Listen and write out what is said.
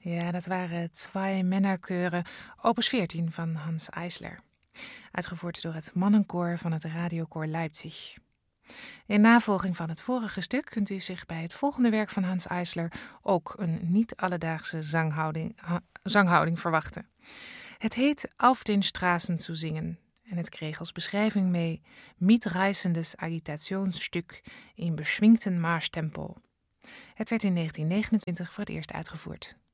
Ja, dat waren Zwei Männerchören, opus 14 van Hans Eisler. Uitgevoerd door het mannenkoor van het Radiokoor Leipzig. In navolging van het vorige stuk kunt u zich bij het volgende werk van Hans Eisler ook een niet-alledaagse zanghouding verwachten. Het heet Auf den Straßen zu singen en het kreeg als beschrijving mee Mitreißendes Agitationsstück in beschwingten Marschtempo. Het werd in 1929 voor het eerst uitgevoerd.